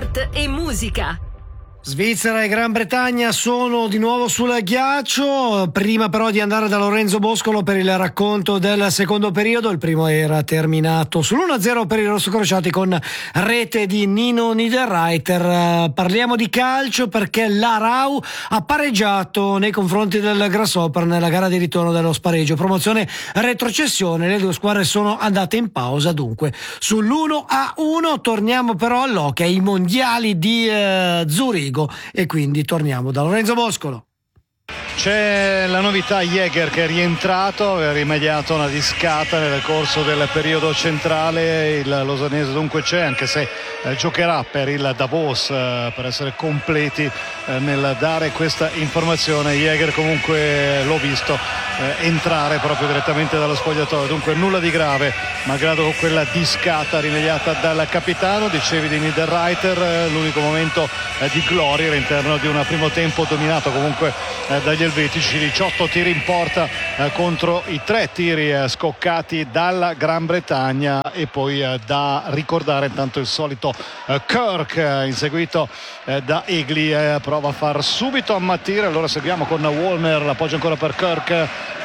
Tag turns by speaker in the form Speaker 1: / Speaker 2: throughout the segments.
Speaker 1: sport e musica.
Speaker 2: Svizzera e Gran Bretagna sono di nuovo sul ghiaccio. Prima però di andare da Lorenzo Boscolo per il racconto del secondo periodo, il primo era terminato sull'1-0 per i rossocrociati con rete di Nino Niederreiter. Parliamo di calcio perché l'Aarau ha pareggiato nei confronti del Grasshopper nella gara di ritorno dello spareggio. Promozione retrocessione, le due squadre sono andate in pausa dunque sull'1-1. Torniamo però all'hockey, ai mondiali di Zurigo, e quindi torniamo da Lorenzo Boscolo.
Speaker 3: C'è la novità: Jäger che è rientrato, aveva rimediato una discata nel corso del periodo centrale. Il lausanese dunque c'è, anche se giocherà per il Davos, per essere completi nel dare questa informazione. Jäger comunque l'ho visto entrare proprio direttamente dallo spogliatoio, dunque nulla di grave malgrado quella discata rimediata dal capitano. Dicevi di Niederreiter, l'unico momento di gloria all'interno di un primo tempo dominato comunque dagli elvetici. 18 tiri in porta contro i 3 tiri scoccati dalla Gran Bretagna, e poi da ricordare intanto il solito Kirk inseguito da Egli, prova a far subito ammattire. Allora seguiamo con Wallner, l'appoggio ancora per Kirk.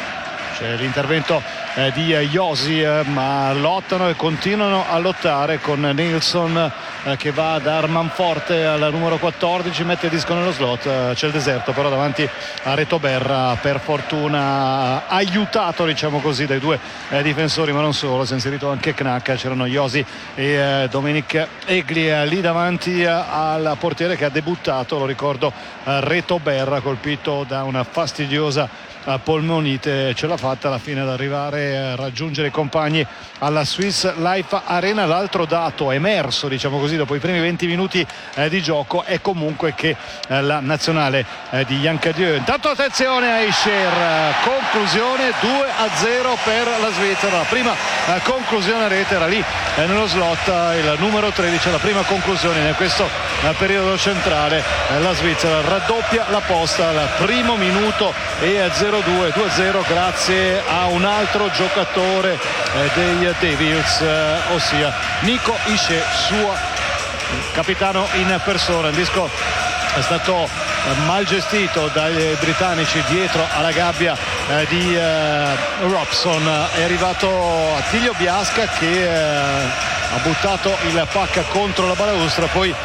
Speaker 3: C'è l'intervento di Josi, ma lottano e continuano a lottare con Nilsson che va da Armanforte al numero 14, mette il disco nello slot. C'è il deserto però davanti a Retoberra, per fortuna aiutato diciamo così dai due difensori, ma non solo, si è inserito anche Knack. C'erano Josi e Dominic Egli lì davanti al portiere che ha debuttato, lo ricordo, Retoberra, colpito da una fastidiosa polmonite. Ce l'ha fatta alla fine ad arrivare a raggiungere i compagni alla Swiss Life Arena. L'altro dato emerso diciamo così dopo i primi 20 minuti di gioco è comunque che la nazionale di Jankadieu, intanto attenzione a Ischer, conclusione 2-0 per la Svizzera. La prima conclusione a rete era lì nello slot, il numero 13, la prima conclusione in questo periodo centrale. La Svizzera raddoppia la posta al primo minuto e 2-0 grazie a un altro giocatore dei Devils, ossia Nico Ischer, suo capitano in persona. Il disco è stato mal gestito dai britannici dietro alla gabbia di Robson. È arrivato Attilio Biasca che ha buttato il puck contro la balaustra, poi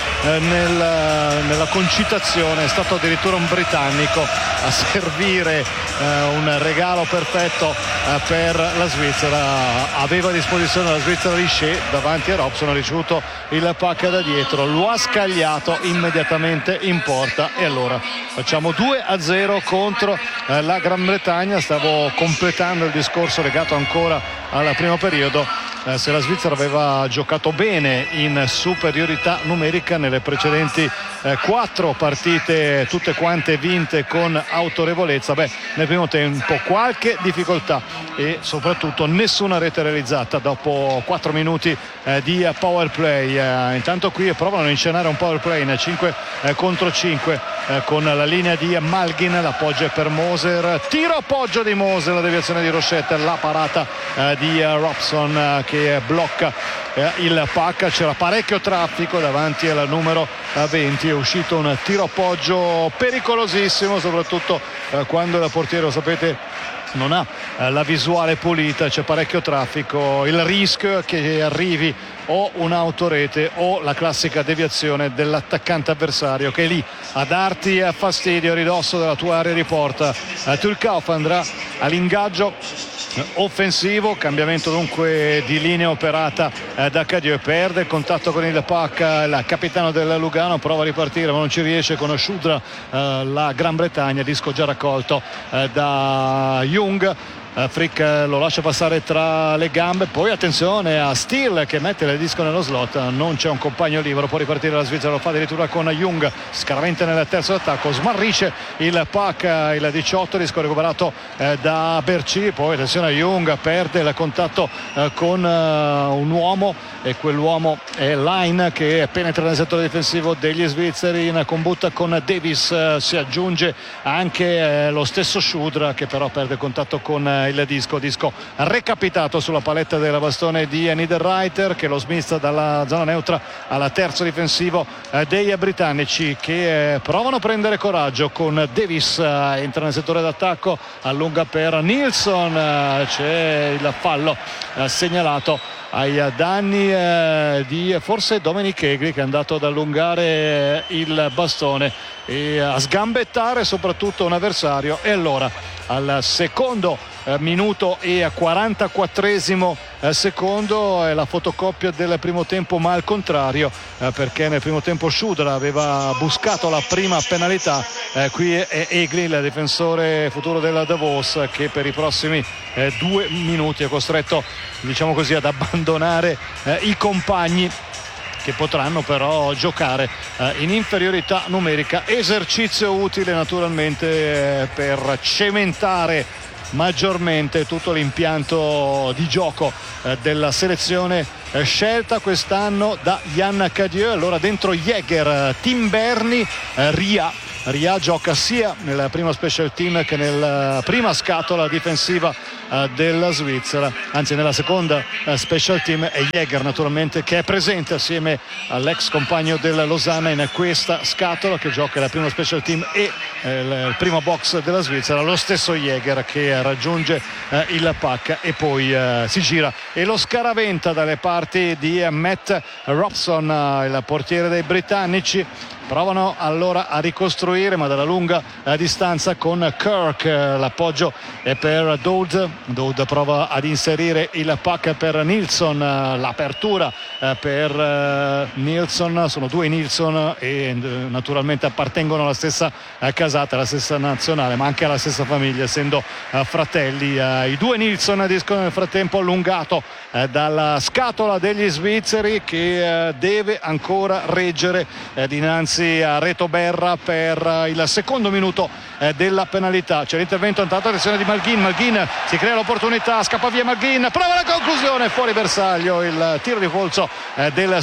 Speaker 3: nella concitazione è stato addirittura un britannico a servire un regalo perfetto per la Svizzera. Aveva a disposizione la Svizzera Ischer davanti a Robson, ha ricevuto il puck da dietro, lo ha scagliato immediatamente in porta, e allora facciamo 2-0 contro la Gran Bretagna. Stavo completando il discorso legato ancora al primo periodo. Se la Svizzera aveva giocato bene in superiorità numerica nelle precedenti 4 partite, tutte quante vinte con autorevolezza, nel primo tempo qualche difficoltà e soprattutto nessuna rete realizzata dopo 4 minuti di power play. Intanto qui provano a incenare un power play in 5 contro 5 con la linea di Malgin, l'appoggio è per Moser, tiro appoggio di Moser, la deviazione di Rochette, la parata di Robson che blocca il puck. C'era parecchio traffico davanti al numero 20, è uscito un tiro appoggio pericolosissimo, soprattutto quando il portiere, lo sapete, non ha la visuale pulita, c'è parecchio traffico, il rischio che arrivi o un'autorete o la classica deviazione dell'attaccante avversario che è lì a darti fastidio a ridosso della tua area di porta. Tulkauf andrà all'ingaggio offensivo, cambiamento dunque di linea operata da Cadieux, perde il contatto con il puck il capitano del Lugano, prova a ripartire ma non ci riesce con Shudra, la Gran Bretagna, disco già raccolto da Jung. Frick lo lascia passare tra le gambe, poi attenzione a Steele che mette il disco nello slot, non c'è un compagno libero, può ripartire la Svizzera, lo fa addirittura con Jung, scaraventa nel terzo attacco, smarrisce il puck, il 18, disco recuperato da Berci, poi attenzione a Jung, perde il contatto con un uomo e quell'uomo è Line che penetra nel settore difensivo degli svizzeri in combutta con Davis, si aggiunge anche lo stesso Shudra che però perde contatto con il disco recapitato sulla paletta della bastone di Niederreiter, che lo smista dalla zona neutra al terzo difensivo dei britannici, che provano a prendere coraggio con Davis, entra nel settore d'attacco, allunga per Nilsson, c'è il fallo segnalato ai danni di forse Dominic Egli, che è andato ad allungare il bastone e a sgambettare soprattutto un avversario. E allora al secondo minuto e 44esimo secondo è la fotocopia del primo tempo, ma al contrario, perché nel primo tempo Shudra aveva buscato la prima penalità, qui è Egli, il difensore futuro della Davos, che per i prossimi 2 minuti è costretto, diciamo così, ad abbandonare i compagni, che potranno però giocare in inferiorità numerica. Esercizio utile naturalmente per cementare maggiormente tutto l'impianto di gioco della selezione scelta quest'anno da Yann Cadieux. Allora dentro Jäger, Tim Berni, Ria gioca sia nella prima special team che nella prima scatola difensiva della Svizzera, anzi nella seconda special team è Jäger naturalmente, che è presente assieme all'ex compagno del Losanna in questa scatola, che gioca la prima special team e il primo box della Svizzera. Lo stesso Jäger che raggiunge il pack e poi si gira e lo scaraventa dalle parti di Matt Robson, il portiere dei britannici. Provano allora a ricostruire, ma dalla lunga distanza con Kirk. L'appoggio è per Dowd prova ad inserire il pack per Nilsson, l'apertura per Nilsson. Sono 2 Nilsson e naturalmente appartengono alla stessa casata, alla stessa nazionale, ma anche alla stessa famiglia, essendo fratelli. I 2 Nilsson, disco nel frattempo allungato dalla scatola degli svizzeri, che deve ancora reggere dinanzi a Reto Berra per il secondo minuto della penalità. C'è l'intervento, intanto attenzione di Malghin, si crea l'opportunità, scappa via Malghin, prova la conclusione, fuori bersaglio, il tiro di polso del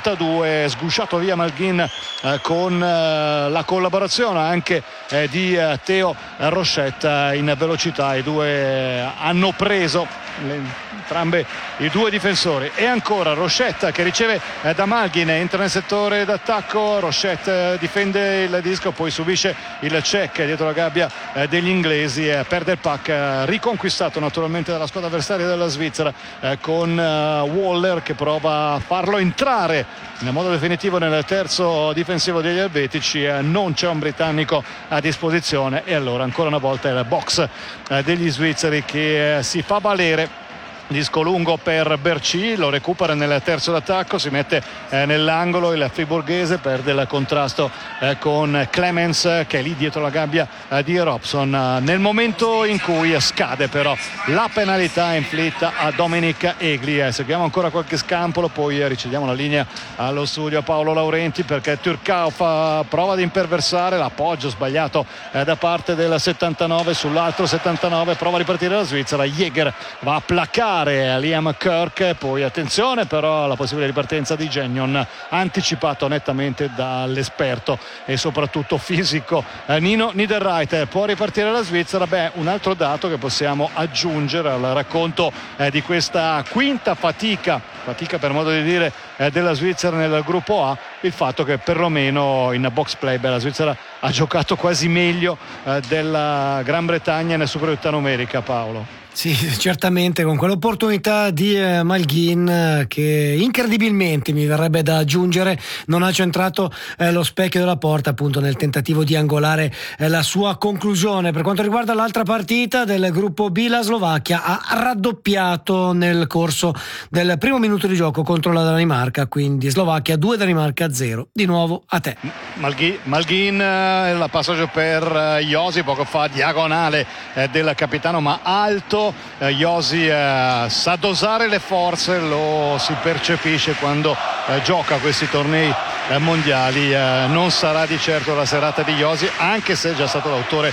Speaker 3: 62, sgusciato via Malghin con la collaborazione anche di Theo Rochette in velocità. I due hanno preso entrambe i 2 difensori. E ancora Rochette che riceve da Malghin, entra nel settore d'attacco, Rochette difende il disco, poi subisce il check dietro la gabbia degli inglesi, perde il pack, riconquistato naturalmente dalla squadra avversaria della Svizzera, con Waller che prova a farlo entrare in modo definitivo nel terzo difensivo degli elvetici. Non c'è un britannico a disposizione e allora ancora una volta il box degli svizzeri che si fa valere. Disco lungo per Berci, lo recupera nel terzo d'attacco, si mette nell'angolo il friburghese, perde il contrasto con Clemens che è lì dietro la gabbia di Robson, nel momento in cui scade però la penalità inflitta a Dominic Egli. Seguiamo ancora qualche scampolo, poi ricediamo la linea allo studio a Paolo Laurenti, perché Turcauf prova ad imperversare, l'appoggio sbagliato da parte del 79 sull'altro 79, prova a ripartire la Svizzera, Jäger va a placare Liam Kirk, poi attenzione però alla possibile ripartenza di Gagnon, anticipato nettamente dall'esperto e soprattutto fisico Nino Niederreiter. Può ripartire la Svizzera. Un altro dato che possiamo aggiungere al racconto di questa quinta fatica per modo di dire della Svizzera nel gruppo A, il fatto che perlomeno in box play la Svizzera ha giocato quasi meglio della Gran Bretagna nella superiorità numerica, Paolo.
Speaker 2: Sì, certamente, con quell'opportunità di Malghin che incredibilmente, mi verrebbe da aggiungere, non ha centrato lo specchio della porta appunto nel tentativo di angolare la sua conclusione. Per quanto riguarda l'altra partita del gruppo B, la Slovacchia ha raddoppiato nel corso del primo minuto di gioco contro la Danimarca, quindi Slovacchia 2, Danimarca 0. Di nuovo a te.
Speaker 3: Malghin, il passaggio per Josi, poco fa diagonale del capitano ma alto. Josi sa dosare le forze, lo si percepisce quando gioca questi tornei mondiali. Non sarà di certo la serata di Josi, anche se è già stato l'autore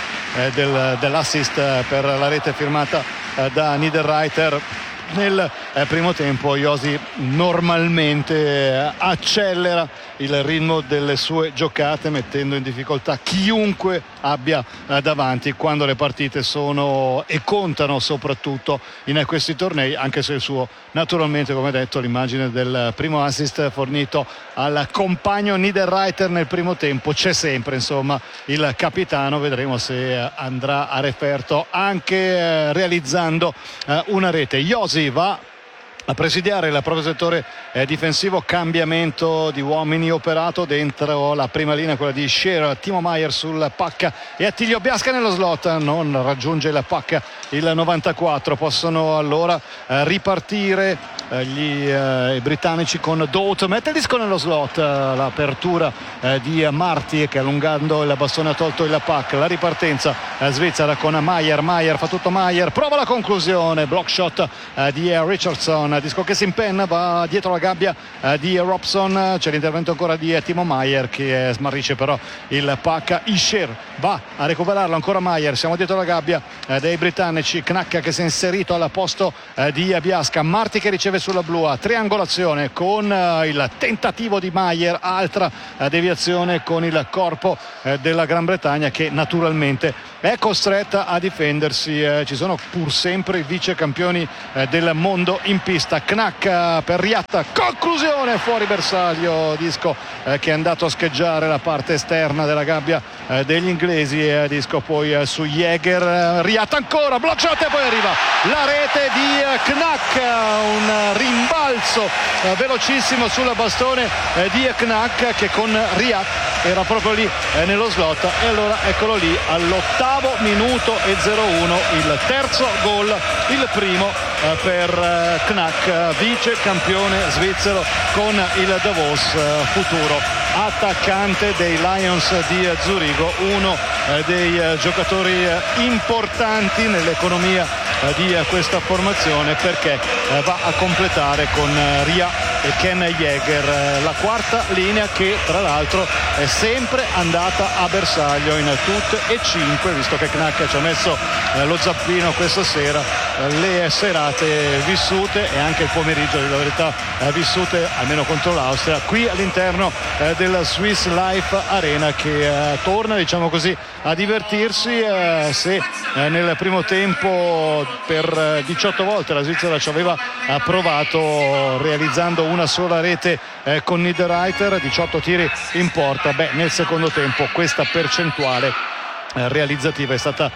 Speaker 3: dell'assist per la rete firmata da Niederreiter. Nel primo tempo Josi normalmente accelera il ritmo delle sue giocate, mettendo in difficoltà chiunque abbia davanti quando le partite sono e contano, soprattutto in questi tornei, anche se il suo, naturalmente, come detto, l'immagine del primo assist fornito al compagno Niederreiter nel primo tempo c'è sempre, insomma, il capitano. Vedremo se andrà a referto anche realizzando una rete. Josi va a presidiare il proprio settore difensivo, cambiamento di uomini operato dentro la prima linea, quella di Scherer, Timo Maier sul pacca e Attilio Biasca nello slot, non raggiunge il pacca il 94. Possono allora ripartire i britannici con Dout, mette il disco nello slot, l'apertura di Marti che allungando il bastone ha tolto il pack, la ripartenza svizzera con Maier fa tutto Maier, prova la conclusione, block shot di Richardson, disco che si impenna, va dietro la gabbia di Robson, c'è l'intervento ancora di Timo Maier che smarrisce però il pack. Isher va a recuperarlo, ancora Maier, siamo dietro la gabbia dei britannici, Knack che si è inserito al posto di Biasca, Marti che riceve sulla blu, triangolazione con il tentativo di Maier, altra deviazione con il corpo della Gran Bretagna che naturalmente è costretta a difendersi. Ci sono pur sempre i vice campioni del mondo in pista. Knack per Riatta, conclusione fuori bersaglio, disco che è andato a scheggiare la parte esterna della gabbia degli inglesi, disco poi su Jäger, Riatta ancora, block shot e poi arriva la rete di Knack, un rimbalzo velocissimo sul bastone di Knack che con Riatta era proprio lì nello slot, e allora eccolo lì all'8° minuto e 01 il terzo gol, il primo per Knack, vice campione svizzero con il Davos, futuro attaccante dei Lions di Zurigo, uno dei giocatori importanti nell'economia di questa formazione, perché va a completare con Ria e Ken Jäger la quarta linea, che tra l'altro è sempre andata a bersaglio in tutte e 5, visto che Knack ci ha messo lo zappino questa sera, le serate vissute e anche il pomeriggio di la verità vissute, almeno contro l'Austria, qui all'interno della Swiss Life Arena, che torna, diciamo così, a divertirsi. Se nel primo tempo per 18 volte la Svizzera ci aveva provato realizzando una sola rete con Niederreiter, 18 tiri in porta, nel secondo tempo questa percentuale realizzativa è stata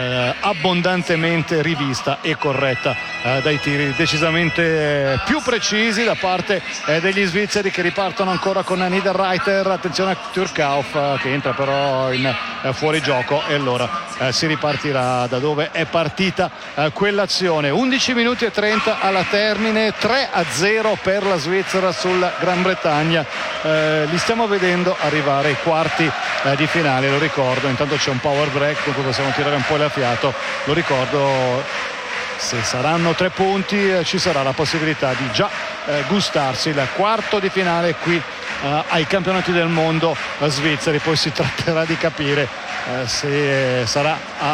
Speaker 3: abbondantemente rivista e corretta dai tiri decisamente più precisi da parte degli svizzeri, che ripartono ancora con Niederreiter, attenzione a Türkauf che entra però in fuorigioco, e allora si ripartirà da dove è partita quell'azione. 11 minuti e 30 alla termine, 3-0 per la Svizzera sulla Gran Bretagna. Li stiamo vedendo arrivare ai quarti di finale, lo ricordo, intanto c'è un power break con cui possiamo tirare un po' il fiato, lo ricordo, se saranno 3 punti ci sarà la possibilità di già gustarsi il quarto di finale qui ai campionati del mondo svizzeri. Poi si tratterà di capire se sarà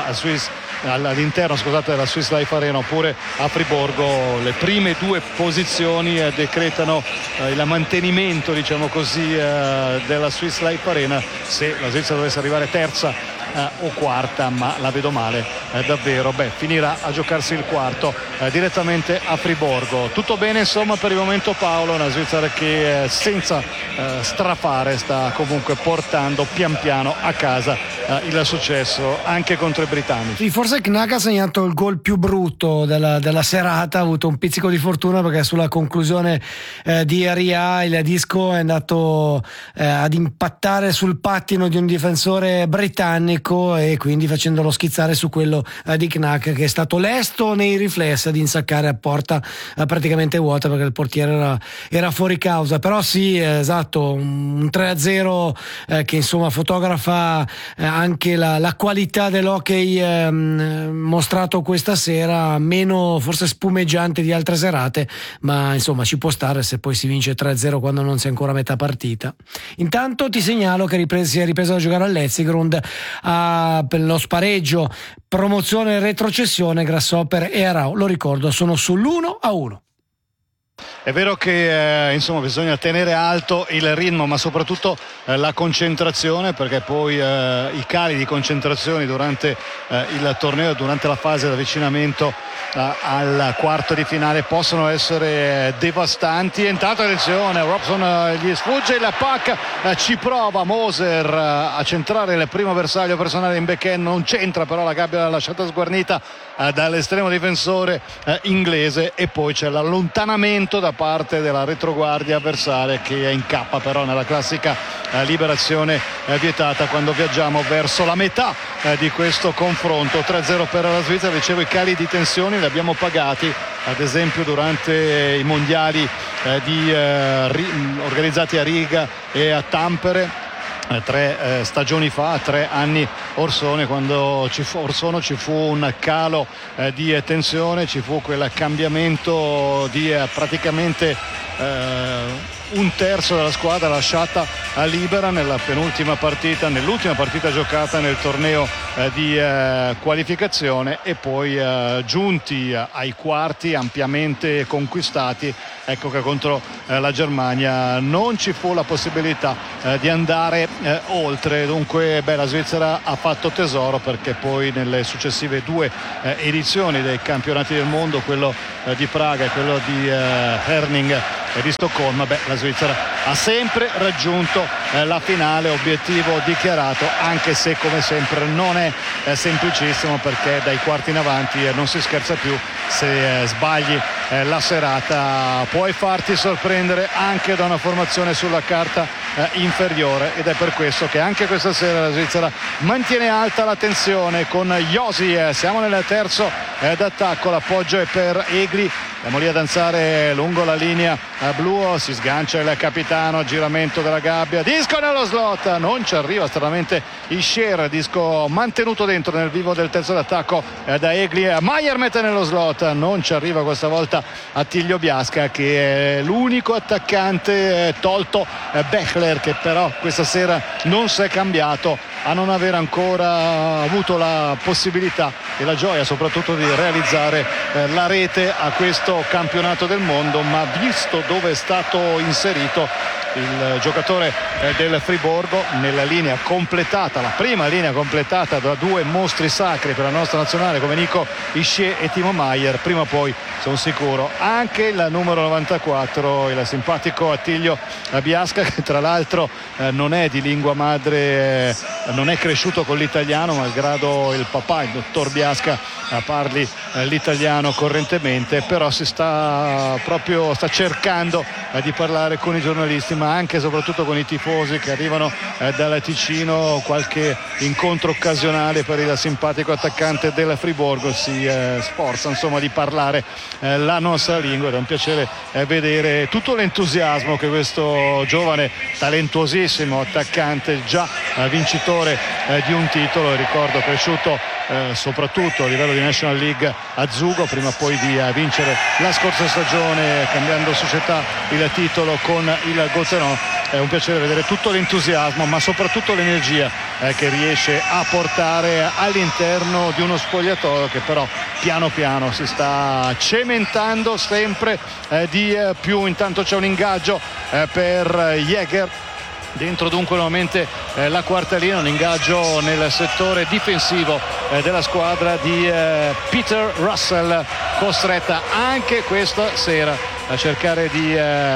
Speaker 3: all'interno della Swiss Life Arena oppure a Friburgo. Le prime 2 posizioni decretano il mantenimento, diciamo così, della Swiss Life Arena. Se la Svizzera dovesse arrivare terza o quarta, ma la vedo male davvero, finirà a giocarsi il quarto direttamente a Friburgo. Tutto bene insomma per il momento, Paolo, una Svizzera che senza strafare sta comunque portando pian piano a casa il successo anche contro i britannici.
Speaker 2: Sì, forse Knack ha segnato il gol più brutto della serata, ha avuto un pizzico di fortuna perché sulla conclusione di Ria il disco è andato ad impattare sul pattino di un difensore britannico, e quindi facendolo schizzare su quello di Knack, che è stato lesto nei riflessi ad insaccare a porta praticamente vuota perché il portiere era fuori causa. Però sì, esatto, un 3-0 che insomma fotografa anche la qualità dell'hockey mostrato questa sera, meno forse spumeggiante di altre serate, ma insomma ci può stare se poi si vince 3-0 quando non si è ancora a metà partita. Intanto ti segnalo che si è ripreso a giocare all'Etzigrund per lo spareggio, promozione e retrocessione. Grasshopper e Arau, lo ricordo, sono sull'1-1.
Speaker 3: È vero che insomma bisogna tenere alto il ritmo, ma soprattutto la concentrazione, perché poi i cali di concentrazione durante il torneo, durante la fase di avvicinamento al quarto di finale possono essere devastanti. Intanto attenzione, Robson gli sfugge il puck, ci prova Moser a centrare il primo bersaglio personale in backhand, non c'entra, però la gabbia l'ha lasciata sguarnita dall'estremo difensore inglese, e poi c'è l'allontanamento da parte della retroguardia avversaria che incappa però nella classica liberazione vietata quando viaggiamo verso la metà di questo confronto. 3-0 per la Svizzera. Dicevo, i cali di tensione li abbiamo pagati ad esempio durante i mondiali organizzati a Riga e a Tampere 3 stagioni fa, 3 anni orsono, quando ci fu un calo di tensione, ci fu quel cambiamento di praticamente un terzo della squadra lasciata libera nell'ultima partita giocata nel torneo di qualificazione, e poi giunti ai quarti ampiamente conquistati, ecco che contro la Germania non ci fu la possibilità di andare oltre. Dunque la Svizzera ha fatto tesoro, perché poi nelle successive 2 edizioni dei campionati del mondo, quello di Praga e quello di Herning e di Stoccolma, la Svizzera ha sempre raggiunto la finale, obiettivo dichiarato, anche se come sempre non è semplicissimo, perché dai quarti in avanti non si scherza più. Se sbagli la serata puoi farti sorprendere anche da una formazione sulla carta inferiore, ed è per questo che anche questa sera la Svizzera mantiene alta la tensione con Josi. Siamo nel terzo d'attacco, l'appoggio è per Egli, siamo lì a danzare lungo la linea blu, si sgancia il capitano, giramento della gabbia, disco nello slot, non ci arriva stranamente Ischier, disco mantenuto dentro nel vivo del terzo d'attacco da Egli. Maier mette nello slot, non ci arriva questa volta Attilio Biasca, che è l'unico attaccante, tolto Bechler, che però questa sera non si è cambiato a non aver ancora avuto la possibilità e la gioia soprattutto di realizzare la rete a questo campionato del mondo, ma visto dove è stato inserito il giocatore del Friburgo nella linea completata, la prima linea completata da 2 mostri sacri per la nostra nazionale come Nico Ischier e Timo Maier, prima o poi sono sicuro anche il numero 94, il simpatico Attilio Biasca, che tra l'altro non è di lingua madre, non è cresciuto con l'italiano, malgrado il papà, il dottor Biasca, parli l'italiano correntemente, però sta cercando di parlare con i giornalisti, ma anche e soprattutto con i tifosi che arrivano dal Ticino. Qualche incontro occasionale per il simpatico attaccante del Friburgo, si sforza insomma di parlare la nostra lingua, ed è un piacere vedere tutto l'entusiasmo che questo giovane talentuosissimo attaccante, già vincitore di un titolo, ricordo cresciuto soprattutto a livello di National League a Zugo, prima poi di vincere la scorsa stagione cambiando società il titolo con il Gotteron. È un piacere vedere tutto l'entusiasmo, ma soprattutto l'energia che riesce a portare all'interno di uno spogliatoio che però piano piano si sta cementando sempre di più. Intanto c'è un ingaggio per Jäger dentro, dunque nuovamente la quarta linea, un ingaggio nel settore difensivo della squadra di Peter Russell, costretta anche questa sera a cercare di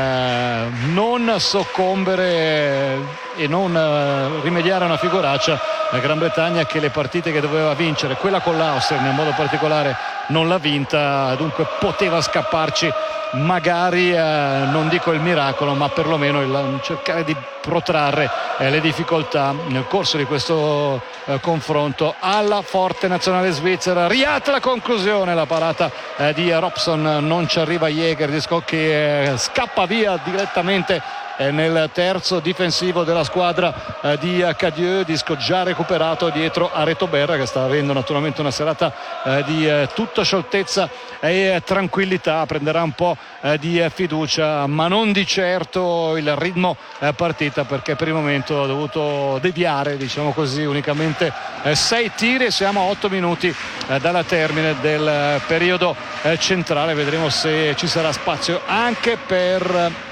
Speaker 3: non soccombere e non rimediare a una figuraccia. La Gran Bretagna, che le partite che doveva vincere, quella con l'Austria in modo particolare, non l'ha vinta, dunque poteva scapparci magari non dico il miracolo, ma perlomeno cercare di protrarre le difficoltà nel corso di questo confronto. Alla forte nazionale svizzera, Riat la conclusione, la parata di Robson, non ci arriva Jäger, disco che scappa via direttamente nel terzo difensivo della squadra di Cadieux. Disco già recuperato dietro a Retoberra, che sta avendo naturalmente una serata di tutta scioltezza e tranquillità. Prenderà un po' di fiducia, ma non di certo il ritmo partita, perché per il momento ha dovuto deviare, diciamo così, unicamente 6 tiri e siamo a 8 minuti dalla termine del periodo centrale. Vedremo se ci sarà spazio anche per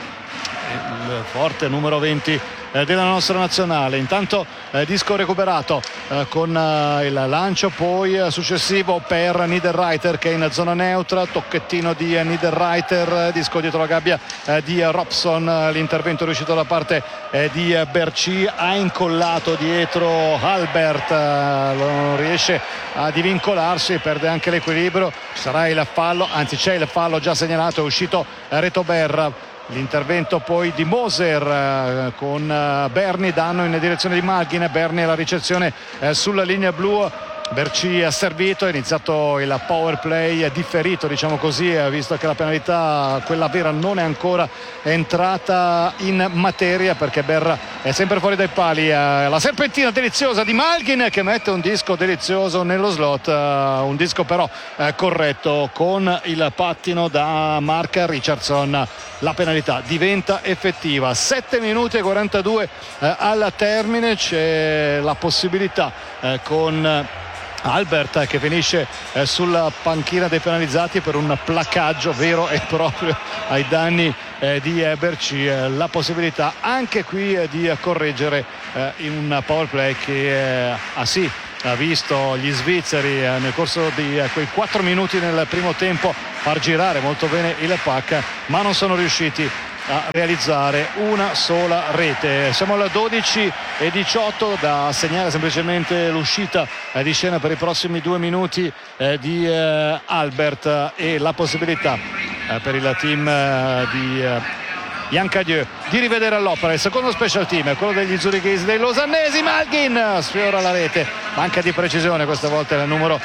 Speaker 3: il forte numero 20 della nostra nazionale. Intanto disco recuperato con il lancio poi successivo per Niederreiter, che è in zona neutra, tocchettino di Niederreiter, disco dietro la gabbia di Robson, l'intervento è riuscito da parte di Berchi, ha incollato dietro Albert, non riesce a divincolarsi, perde anche l'equilibrio, sarà il fallo, anzi c'è il fallo già segnalato, è uscito Retoberra. L'intervento poi di Moser con Berni, danno in direzione di Malgin, Berni alla ricezione sulla linea blu. Berchi ha servito, è iniziato il power play differito, diciamo così, visto che la penalità, quella vera, non è ancora entrata in materia, perché Berra è sempre fuori dai pali. La serpentina deliziosa di Malgin, che mette un disco delizioso nello slot, un disco però corretto con il pattino da Mark Richardson. La penalità diventa effettiva. 7 minuti e 42 al termine, c'è la possibilità con Albert che finisce sulla panchina dei penalizzati per un placcaggio vero e proprio ai danni di Berchi, la possibilità anche qui di correggere in un power play che ha visto gli svizzeri nel corso di quei 4 minuti nel primo tempo far girare molto bene il puck, ma non sono riusciti a realizzare una sola rete. Siamo alla 12:18, da segnare semplicemente l'uscita di scena per i prossimi 2 minuti di Albert e la possibilità per il team di Yann Cadieux di rivedere all'opera il secondo special team, quello degli zurichesi, dei losannesi. Malgin sfiora la rete, manca di precisione questa volta il numero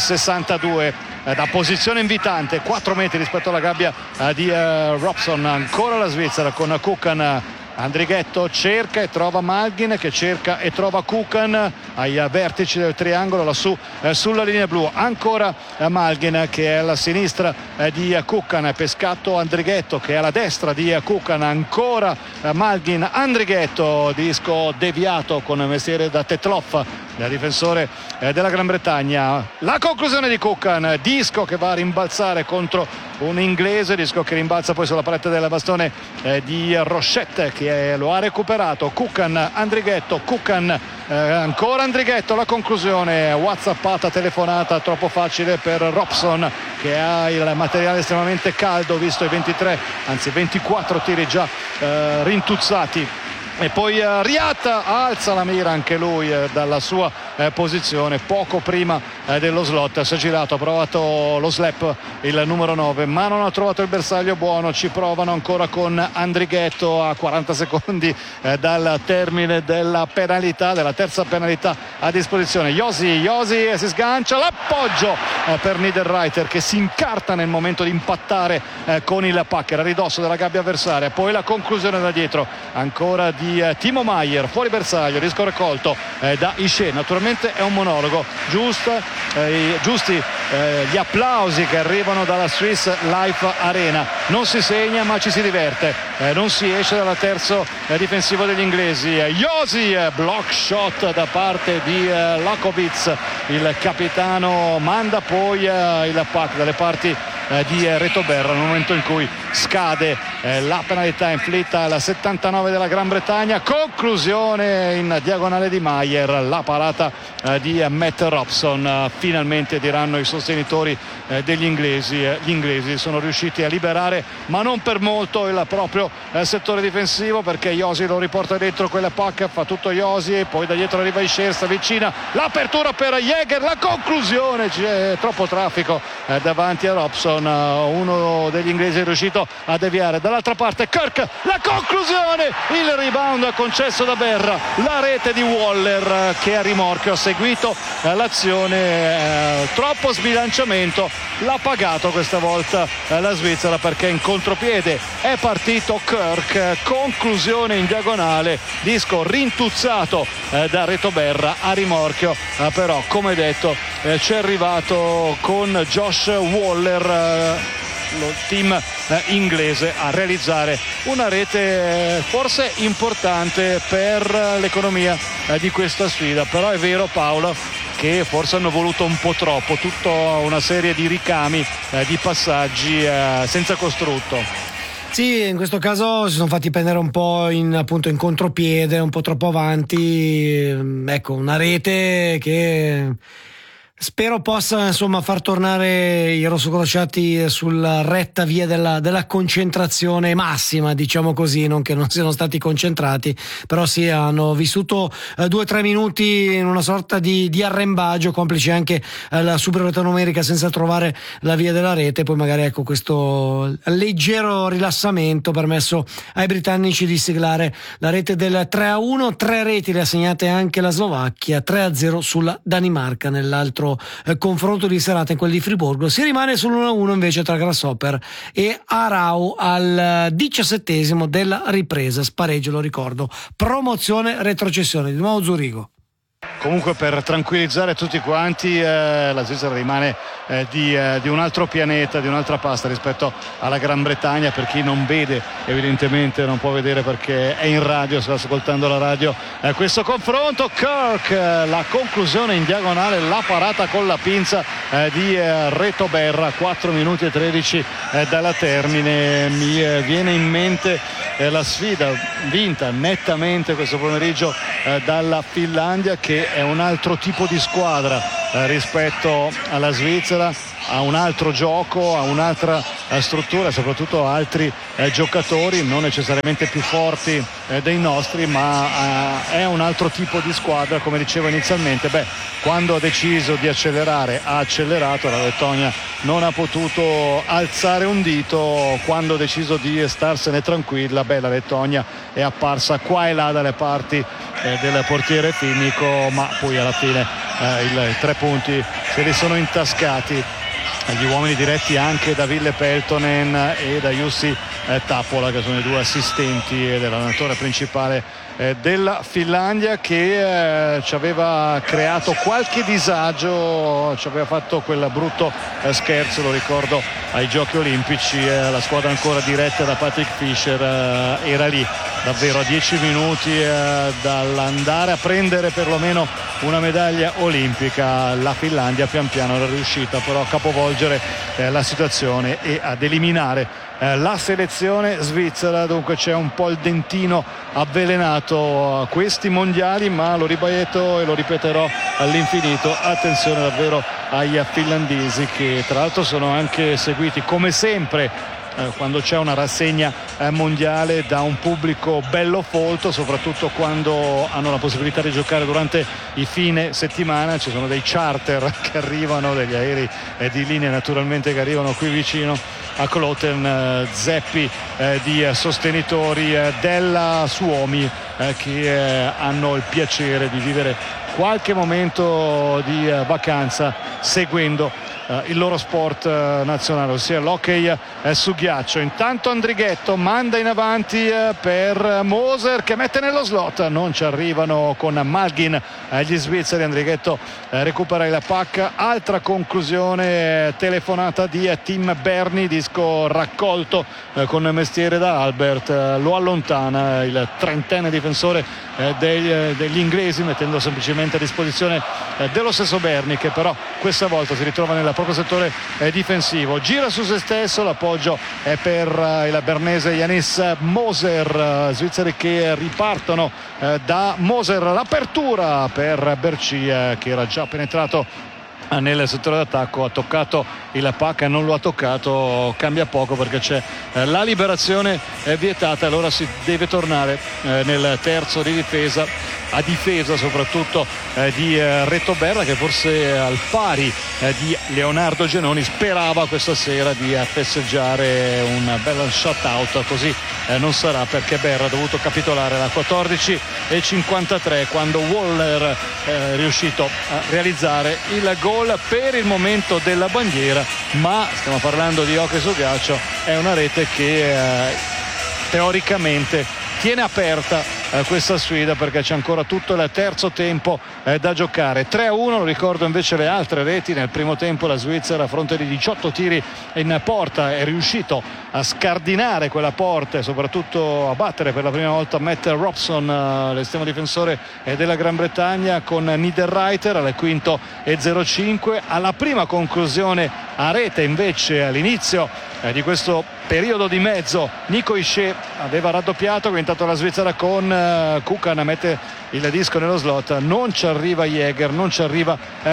Speaker 3: 62 da posizione invitante, 4 metri rispetto alla gabbia di Robson. Ancora la Svizzera con Kukan. Andrighetto cerca e trova Malgin, che cerca e trova Kukan ai vertici del triangolo lassù sulla linea blu. Ancora Malgin, che è alla sinistra di Kukan, pescato Andrighetto che è alla destra di Kukan. Ancora Malgin, Andrighetto, disco deviato con mestiere da Tetlov, il difensore della Gran Bretagna. La conclusione di Kukan, disco che va a rimbalzare contro un inglese, disco che rimbalza poi sulla parete del bastone di Rochette, che lo ha recuperato. Kukan, Andrighetto, Kukan, ancora Andrighetto, la conclusione, whatsappata, telefonata troppo facile per Robson, che ha il materiale estremamente caldo, visto i 24 tiri già rintuzzati. E poi Riat alza la mira anche lui dalla sua posizione poco prima dello slot, si è girato, ha provato lo slap il numero 9, ma non ha trovato il bersaglio buono. Ci provano ancora con Andrighetto a 40 secondi dal termine della penalità, della terza penalità a disposizione. Josi si sgancia, l'appoggio per Niederreiter, che si incarta nel momento di impattare con il puck a ridosso della gabbia avversaria. Poi la conclusione da dietro ancora di Timo Maier, fuori bersaglio, disco raccolto da Ishe. Naturalmente è un monologo, giusti gli applausi che arrivano dalla Swiss Life Arena. Non si segna ma ci si diverte, non si esce dal terzo difensivo degli inglesi. Josi, block shot da parte di Lakovic, il capitano manda poi il puck dalle parti di Retoberra nel momento in cui scade la penalità inflitta alla 79 della Gran Bretagna. Conclusione in diagonale di Maier, la parata di Matt Robson. Finalmente diranno i sostenitori degli inglesi. Gli inglesi sono riusciti a liberare, ma non per molto, il proprio settore difensivo, perché Josi lo riporta dentro quella puck, fa tutto Josi e poi da dietro arriva Isher, sta vicina l'apertura per Jäger, la conclusione, c'è troppo traffico davanti a Robson. Uno degli inglesi è riuscito a deviare dall'altra parte Kirk, la conclusione, il rebound concesso da Berra, la rete di Waller che a rimorchio ha seguito l'azione, troppo sbilanciamento, l'ha pagato questa volta la Svizzera, perché in contropiede è partito Kirk, conclusione in diagonale, disco rintuzzato da Reto Berra, a rimorchio però come detto ci è arrivato con Josh Waller, lo team inglese, a realizzare una rete forse importante per l'economia di questa sfida. Però è vero, Paolo, che forse hanno voluto un po' troppo, tutta una serie di ricami, di passaggi senza costrutto.
Speaker 2: Sì, in questo caso si sono fatti prendere un po' appunto in contropiede, un po' troppo avanti. Ecco, una rete che spero possa insomma far tornare i rossocrociati sulla retta via della concentrazione massima, diciamo così, non che non siano stati concentrati, però sì, hanno vissuto 2 o 3 minuti in una sorta di arrembaggio, complice anche la superiorità numerica senza trovare la via della rete. Poi magari ecco questo leggero rilassamento permesso ai britannici di siglare la rete del 3-1, 3 reti le ha segnate anche la Slovacchia, 3-0 sulla Danimarca nell'altro confronto di serata, in quel di Friburgo. Si rimane sull'1-1 invece tra Grasshopper e Arau al 17° della ripresa, spareggio, lo ricordo, promozione retrocessione, di nuovo Zurigo.
Speaker 3: Comunque, per tranquillizzare tutti quanti, la Svizzera rimane di un altro pianeta, di un'altra pasta rispetto alla Gran Bretagna. Per chi non vede, evidentemente non può vedere perché è in radio, sta ascoltando la radio, questo confronto. Kirk, la conclusione in diagonale, la parata con la pinza di Reto Berra, 4 minuti e 13 dalla termine. Mi viene in mente la sfida vinta nettamente questo pomeriggio dalla Finlandia, che è un altro tipo di squadra rispetto alla Svizzera, ha un altro gioco, ha un'altra struttura, soprattutto altri giocatori non necessariamente più forti dei nostri, ma è un altro tipo di squadra. Come dicevo inizialmente, quando ha deciso di accelerare ha accelerato, la Lettonia non ha potuto alzare un dito. Quando ha deciso di starsene tranquilla, la Lettonia è apparsa qua e là dalle parti del portiere finnico, ma poi alla fine i 3 punti se li sono intascati gli uomini diretti anche da Ville Peltonen e da Jussi Tappola, che sono i 2 assistenti dell'allenatore principale della Finlandia, che ci aveva creato qualche disagio, ci aveva fatto quel brutto scherzo, lo ricordo, ai Giochi Olimpici. La squadra ancora diretta da Patrick Fischer era lì davvero a 10 minuti dall'andare a prendere perlomeno una medaglia olimpica. La Finlandia pian piano era riuscita però a capovolgere la situazione e ad eliminare la selezione svizzera. Dunque c'è un po' il dentino avvelenato a questi mondiali, ma lo ribaieto e lo ripeterò all'infinito: attenzione davvero ai finlandesi, che tra l'altro sono anche seguiti come sempre quando c'è una rassegna mondiale da un pubblico bello folto, soprattutto quando hanno la possibilità di giocare durante i fine settimana. Ci sono dei charter che arrivano, degli aerei di linea naturalmente che arrivano qui vicino a Kloten, zeppi di sostenitori della Suomi che hanno il piacere di vivere qualche momento di vacanza seguendo il loro sport nazionale, ossia l'hockey su ghiaccio. Intanto Andrighetto manda in avanti per Moser, che mette nello slot, non ci arrivano con Malgin gli svizzeri. Andrighetto recupera il puck, altra conclusione, telefonata di Tim Berni, disco raccolto con mestiere da Albert, lo allontana il 30enne difensore degli inglesi, mettendo semplicemente a disposizione dello stesso Berni, che però questa volta si ritrova nel proprio settore difensivo. Gira su se stesso, l'appoggio è per il bernese Janis Moser. Svizzeri che ripartono da Moser, l'apertura per Bercia, che era già penetrato nel settore d'attacco, ha toccato il puck, non lo ha toccato, cambia poco perché c'è la liberazione vietata. Allora si deve tornare nel terzo di difesa a difesa soprattutto di Retoberra, che forse al pari di Leonardo Genoni sperava questa sera di festeggiare un bel shutout. Così non sarà, perché Berra ha dovuto capitolare alla 14:53 quando Waller è riuscito a realizzare il gol per il momento della bandiera, ma stiamo parlando di hockey su ghiaccio, è una rete che teoricamente tiene aperta questa sfida, perché c'è ancora tutto il terzo tempo da giocare. 3-1, lo ricordo invece le altre reti. Nel primo tempo la Svizzera, a fronte di 18 tiri in porta, è riuscito a scardinare quella porta e soprattutto a battere per la prima volta Matt Robson, l'estremo difensore della Gran Bretagna, con Niederreiter al quinto e 0-5. Alla prima conclusione a rete invece, all'inizio di questo periodo di mezzo, Nico Hischier aveva raddoppiato, intanto la Svizzera con Kukan mette il disco nello slot, non ci arriva Jäger, non ci arriva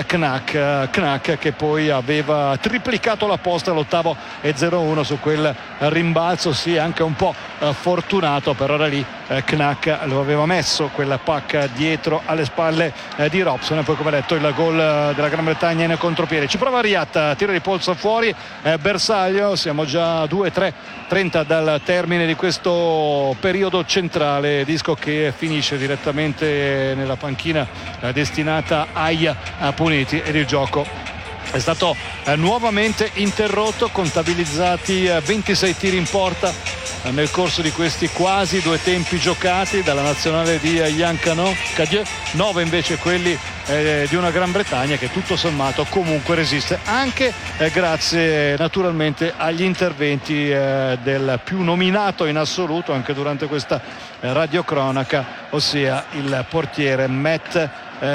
Speaker 3: Knack che poi aveva triplicato la posta all'8 e 0-1 su quel rimbalzo, sì, anche un po' fortunato, però ora lì Knack lo aveva messo quella pacca dietro alle spalle di Robson, e poi, come detto, il gol della Gran Bretagna in contropiede. Ci prova Riat, tiro di polso fuori, bersaglio. Siamo già 2-3:30 dal termine di questo periodo centrale, disco che finisce direttamente nella panchina destinata ai puniti, ed il gioco è stato nuovamente interrotto. Contabilizzati 26 tiri in porta nel corso di questi quasi 2 tempi giocati dalla nazionale di Yann Cadieux, 9 invece quelli di una Gran Bretagna che tutto sommato comunque resiste, anche grazie naturalmente agli interventi del più nominato in assoluto anche durante questa radiocronaca, ossia il portiere Matt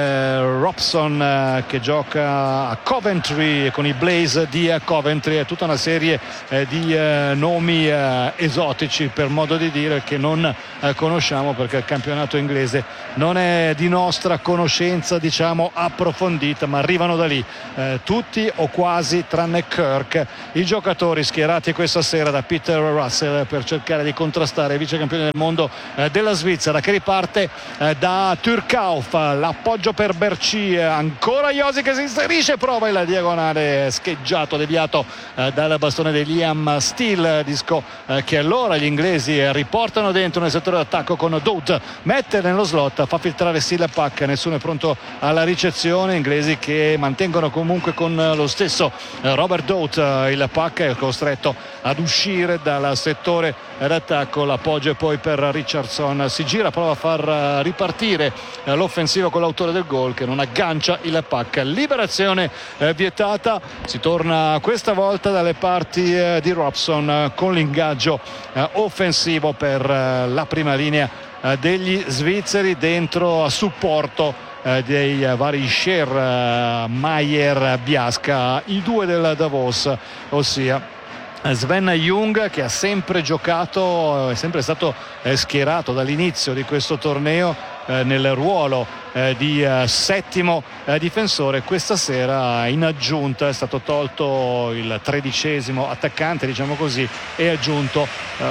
Speaker 3: Robson, che gioca a Coventry con i Blaze di Coventry. È tutta una serie di nomi esotici, per modo di dire, che non conosciamo, perché il campionato inglese non è di nostra conoscenza, diciamo, approfondita, ma arrivano da lì tutti o quasi, tranne Kirk, i giocatori schierati questa sera da Peter Russell per cercare di contrastare il vice campione del mondo della Svizzera, che riparte da Turkauf. L'appoggio per Berchi, ancora Josi che si inserisce, prova il diagonale scheggiato, deviato dal bastone di Liam Steele, disco che allora gli inglesi riportano dentro nel settore d'attacco con Dout, mette nello slot, fa filtrare sì la pacca, nessuno è pronto alla ricezione. Inglesi che mantengono comunque con lo stesso Robert Dout il pacca, è costretto ad uscire dal settore d'attacco. L'appoggio è poi per Richardson, si gira, prova a far ripartire l'offensivo con l'autore del gol che non aggancia il pacca. Liberazione vietata, si torna questa volta dalle parti di Robson con l'ingaggio offensivo per la prima linea degli svizzeri, dentro a supporto dei vari Scher, Maier, Biasca, i due del Davos, ossia Sven Jung, che ha sempre giocato, è sempre stato schierato dall'inizio di questo torneo nel ruolo di settimo difensore. Questa sera in aggiunta è stato tolto il 13° attaccante, diciamo così, e aggiunto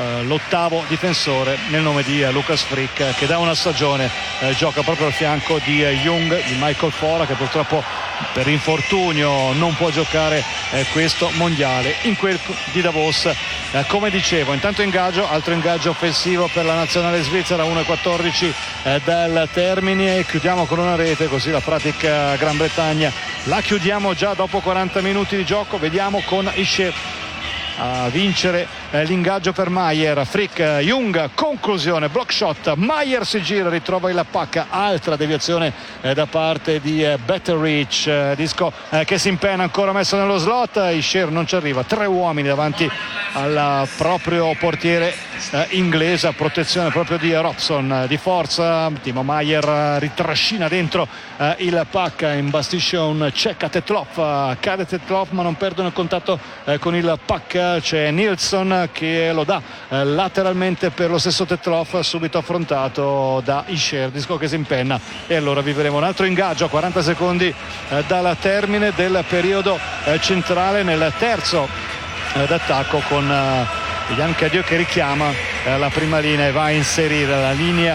Speaker 3: l'8° difensore nel nome di Lucas Frick, che da una stagione gioca proprio al fianco di Jung, di Michael Fora, che purtroppo per infortunio non può giocare questo mondiale. In quel di Davos, come dicevo, intanto altro ingaggio offensivo per la nazionale svizzera, 1:14 dal termine, e chiudiamo con una rete, così la pratica Gran Bretagna la chiudiamo già dopo 40 minuti di gioco. Vediamo con Hischier a vincere l'ingaggio per Maier, Frick, Jung, conclusione, block shot, Maier si gira, ritrova il pacca, altra deviazione da parte di Betteridge, disco che si impenna, ancora messo nello slot, Hischier non ci arriva, 3 uomini davanti al proprio portiere inglese, a protezione proprio di Robson, di forza. Timo Maier ritrascina dentro il pacca, imbastisce un check a Tetlov, cade Tetlov ma non perdono il contatto con il pacca. C'è Nilsson che lo dà lateralmente per lo stesso Tetlov, subito affrontato da Hischier, disco che si impenna, e allora vivremo un altro ingaggio a 40 secondi dal termine del periodo centrale, nel terzo d'attacco, con Yann Cadieux che richiama la prima linea e va a inserire la linea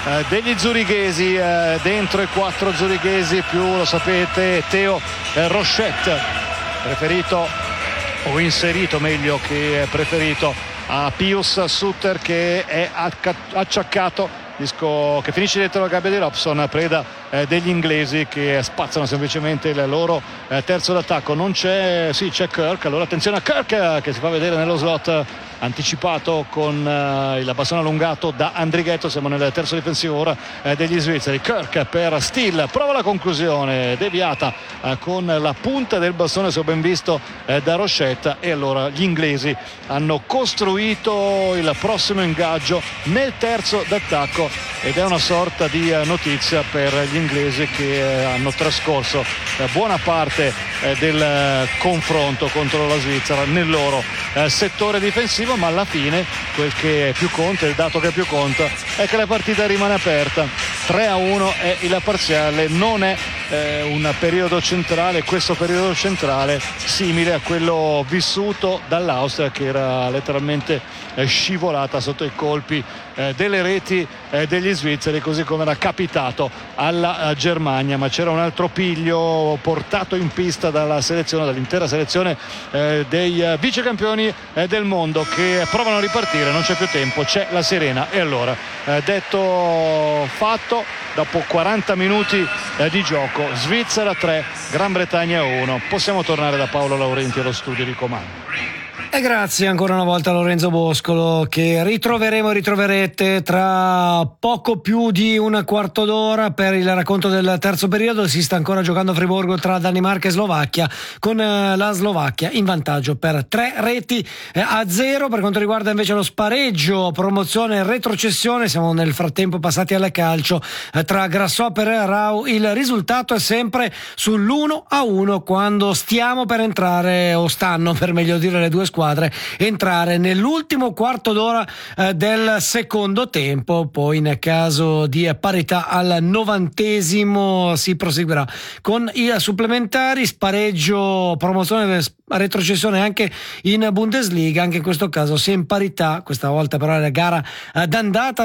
Speaker 3: degli zurighesi, dentro i 4 zurighesi più, lo sapete, Theo Rochette, preferito o inserito meglio che preferito a Pius Sutter, che è acciaccato, disco che finisce dietro la gabbia di Robson, preda degli inglesi che spazzano semplicemente il loro terzo d'attacco. Non c'è, sì, c'è Kirk, allora attenzione a Kirk che si fa vedere nello slot anticipato con il bastone allungato da Andrighetto. Siamo nel terzo difensivo ora degli svizzeri. Kirk per Steele, prova la conclusione deviata con la punta del bastone, se ho ben visto, da Rochette, e allora gli inglesi hanno costruito il prossimo ingaggio nel terzo d'attacco, ed è una sorta di notizia per gli inglesi che hanno trascorso buona parte del confronto contro la Svizzera nel loro settore difensivo, ma alla fine quel che più conta, il dato che più conta, è che la partita rimane aperta. 3-1 è il parziale, non è un periodo centrale, questo periodo centrale simile a quello vissuto dall'Austria, che era letteralmente scivolata sotto i colpi delle reti degli svizzeri, così come era capitato alla Germania. Ma c'era un altro piglio portato in pista dall'intera selezione dei vicecampioni del mondo, che provano a ripartire, non c'è più tempo, c'è la sirena. E allora, detto fatto, dopo 40 minuti di gioco, Svizzera 3, Gran Bretagna 1, possiamo tornare da Paolo Laurenti allo studio di comando.
Speaker 2: E grazie ancora una volta a Lorenzo Boscolo, che ritroverete tra poco più di un quarto d'ora per il racconto del terzo periodo. Si sta ancora giocando a Friburgo tra Danimarca e Slovacchia, con la Slovacchia in vantaggio per 3-0. Per quanto riguarda invece lo spareggio, promozione e retrocessione, siamo nel frattempo passati al calcio tra Grasshopper e Rau. Il risultato è sempre sull'1-1 quando stiamo per entrare, o stanno per meglio dire le due squadre, entrare nell'ultimo quarto d'ora del secondo tempo. Poi in caso di parità al 90° si proseguirà con i supplementari. Spareggio, promozione, retrocessione anche in Bundesliga, anche in questo caso si è in parità, questa volta però è la gara d'andata